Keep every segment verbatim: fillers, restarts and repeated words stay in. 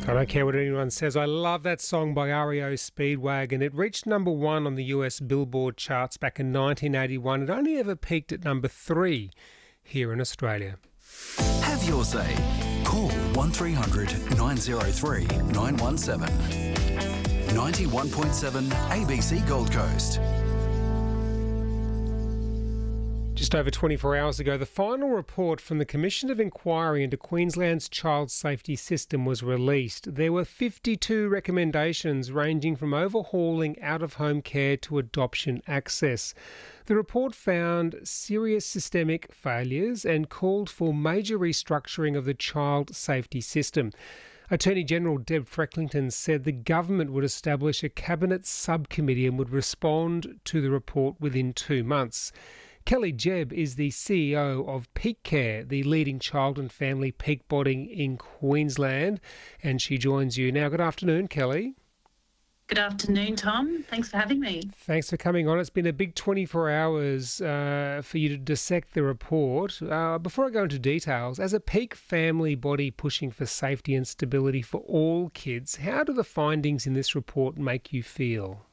I don't care what anyone says. I love that song by R E O Speedwagon. It reached number one on the U S Billboard charts back in nineteen eighty-one. It only ever peaked at number three here in Australia. Have your say. Call one three hundred nine oh three nine one seven. ninety-one point seven A B C Gold Coast. Just over twenty-four hours ago, the final report from the Commission of Inquiry into Queensland's child safety system was released. There were fifty-two recommendations ranging from overhauling out-of-home care to adoption access. The report found serious systemic failures and called for major restructuring of the child safety system. Attorney General Deb Frecklington said the government would establish a cabinet subcommittee and would respond to the report within two months. Kelly Jebb is the C E O of Peak Care, the leading child and family peak body in Queensland, and she joins you now. Good afternoon, Kelly. Good afternoon, Tom. Thanks for having me. Thanks for coming on. It's been a big twenty-four hours uh, for you to dissect the report. Uh, before I go into details, as a peak family body pushing for safety and stability for all kids, how do the findings in this report make you feel?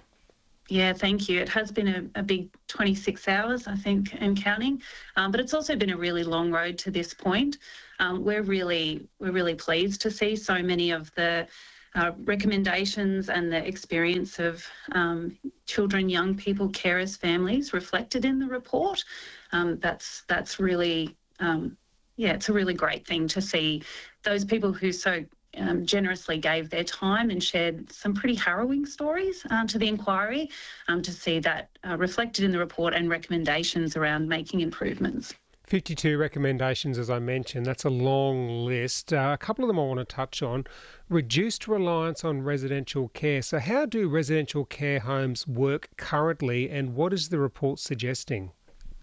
Yeah, thank you. It has been a, a big twenty-six hours, I think, and counting, um, but it's also been a really long road to this point. Um, we're really, we're really pleased to see so many of the uh, recommendations and the experience of um, children, young people, carers, families reflected in the report. Um, that's that's really, um, yeah, it's a really great thing to see those people who so Um, generously gave their time and shared some pretty harrowing stories uh, to the inquiry, um, to see that uh, reflected in the report and recommendations around making improvements. fifty-two recommendations, as I mentioned. That's a long list. Uh, a couple of them I want to touch on. Reduced reliance on residential care. So how do residential care homes work currently, and what is the report suggesting?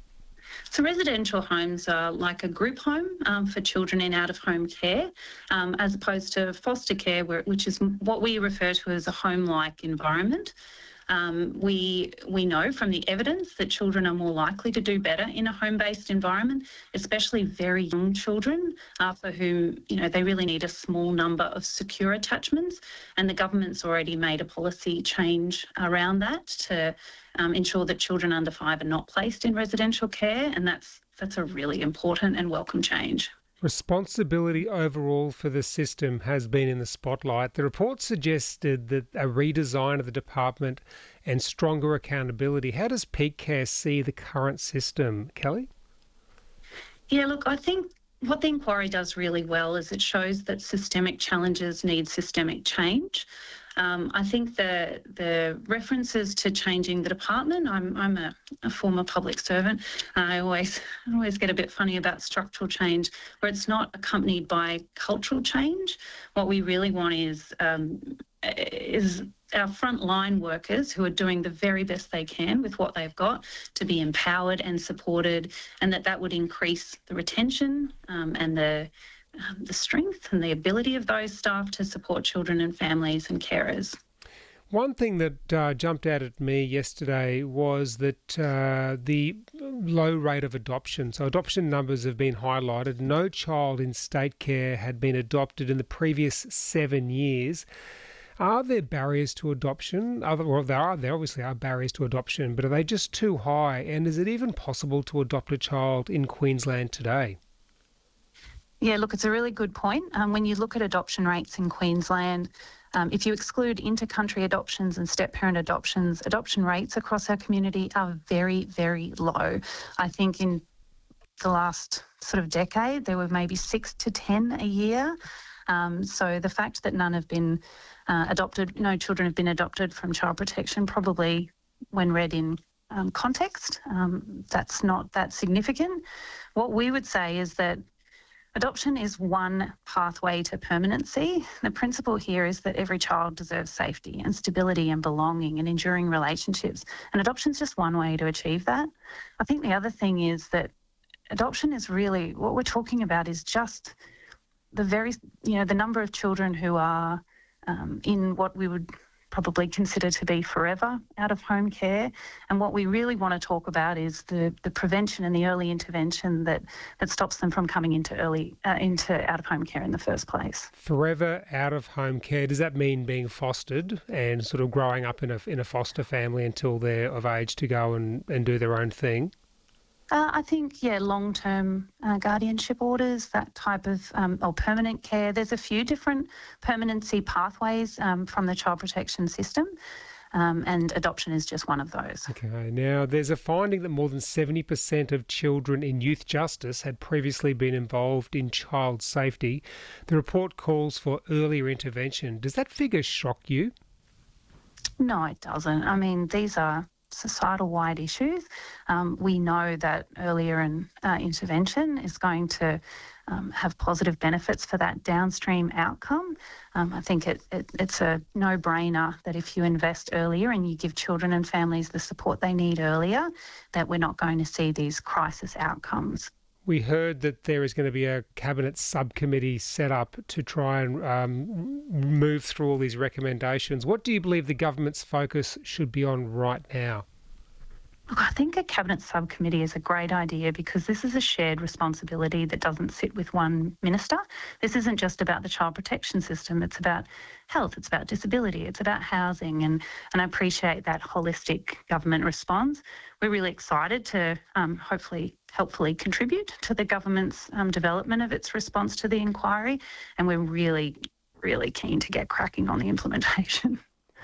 So residential homes are like a group home um, for children in out-of-home care, um, as opposed to foster care, where, which is what we refer to as a home-like environment. Um, we we know from the evidence that children are more likely to do better in a home-based environment, especially very young children, uh, for whom, you know, they really need a small number of secure attachments. And the government's already made a policy change around that to um, ensure that children under five are not placed in residential care, and that's that's a really important and welcome change. Responsibility overall for the system has been in the spotlight. The report suggested that a redesign of the department and stronger accountability. How does Peak Care see the current system, Kelly? Yeah, look, I think what the inquiry does really well is it shows that systemic challenges need systemic change. Um, I think the the references to changing the department, I'm I'm a, a former public servant. I always I always get a bit funny about structural change where it's not accompanied by cultural change. What we really want is um, is our frontline workers who are doing the very best they can with what they've got to be empowered and supported, and that that would increase the retention um, and the Um, the strength and the ability of those staff to support children and families and carers. One thing that uh, jumped out at me yesterday was that uh, the low rate of adoption. So adoption numbers have been highlighted. No child in state care had been adopted in the previous seven years. Are there barriers to adoption? Other, well, there are. There obviously are barriers to adoption, but are they just too high? And is it even possible to adopt a child in Queensland today? Yeah, look, it's a really good point. Um, when you look at adoption rates in Queensland, um, if you exclude inter-country adoptions and step-parent adoptions, adoption rates across our community are very, very low. I think in the last sort of decade, there were maybe six to ten a year. Um, so the fact that none have been uh, adopted, no children have been adopted from child protection, probably when read in um, context, um, that's not that significant. What we would say is that adoption is one pathway to permanency. The principle here is that every child deserves safety and stability and belonging and enduring relationships. And adoption is just one way to achieve that. I think the other thing is that adoption is really, what we're talking about is just the very, you know, the number of children who are um, in what we would probably consider to be forever out of home care. And what we really want to talk about is the, the prevention and the early intervention that, that stops them from coming into early uh, into out of home care in the first place. Forever out of home care, does that mean being fostered and sort of growing up in a in a foster family until they're of age to go and, and do their own thing? Uh, I think, yeah, long-term uh, guardianship orders, that type of, um, or permanent care. There's a few different permanency pathways um, from the child protection system, um, and adoption is just one of those. Okay, now there's a finding that more than seventy percent of children in youth justice had previously been involved in child safety. The report calls for earlier intervention. Does that figure shock you? No, it doesn't. I mean, these are societal-wide issues. Um, we know that earlier in, uh, intervention is going to um, have positive benefits for that downstream outcome. Um, I think it, it, it's a no-brainer that if you invest earlier and you give children and families the support they need earlier, that we're not going to see these crisis outcomes. We heard that there is going to be a cabinet subcommittee set up to try and um, move through all these recommendations. What do you believe the government's focus should be on right now? Look, I think a cabinet subcommittee is a great idea because this is a shared responsibility that doesn't sit with one minister. This isn't just about the child protection system. It's about health, it's about disability, it's about housing, and, and I appreciate that holistic government response. We're really excited to um, hopefully helpfully contribute to the government's um, development of its response to the inquiry, and we're really, really keen to get cracking on the implementation.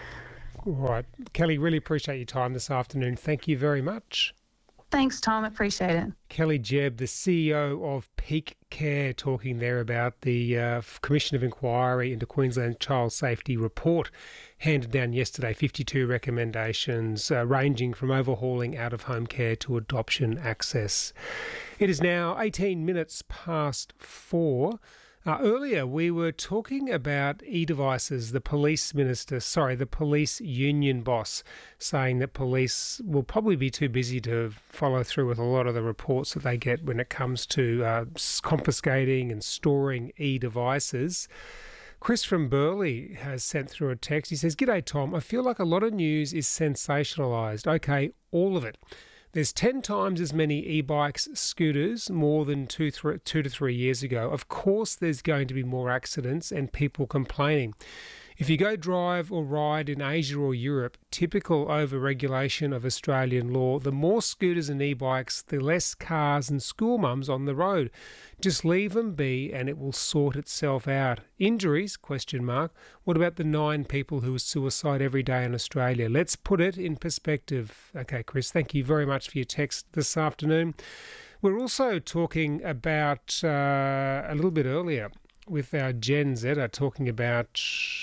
All right. Kelly, really appreciate your time this afternoon. Thank you very much. Thanks, Tom. Appreciate it. Kelly Jebb, the C E O of Peak Care, talking there about the uh, Commission of Inquiry into Queensland Child Safety report handed down yesterday, fifty-two recommendations uh, ranging from overhauling out-of-home care to adoption access. It is now eighteen minutes past four. Uh, earlier, we were talking about e-devices, the police minister, sorry, the police union boss, saying that police will probably be too busy to follow through with a lot of the reports that they get when it comes to uh, confiscating and storing e-devices. Chris from Burleigh has sent through a text. He says, "G'day, Tom. I feel like a lot of news is sensationalised. Okay, all of it. There's ten times as many e-bikes, scooters, more than two, th- two to three years ago. Of course, there's going to be more accidents and people complaining. If you go drive or ride in Asia or Europe, typical over-regulation of Australian law, the more scooters and e-bikes, the less cars and school mums on the road. Just leave them be and it will sort itself out. Injuries? Question mark. What about the nine people who suicide every day in Australia? Let's put it in perspective." Okay, Chris, thank you very much for your text this afternoon. We're also talking about, uh, a little bit earlier, with our Gen Z are talking about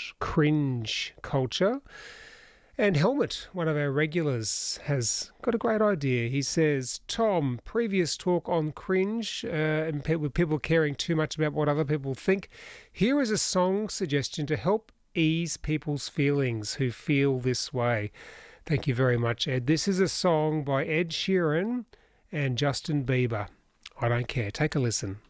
cringe culture. And Helmut, one of our regulars, has got a great idea. He says, "Tom, previous talk on cringe uh, and pe- with people caring too much about what other people think. Here is a song suggestion to help ease people's feelings who feel this way." Thank you very much, Ed. This is a song by Ed Sheeran and Justin Bieber. I don't care. Take a listen.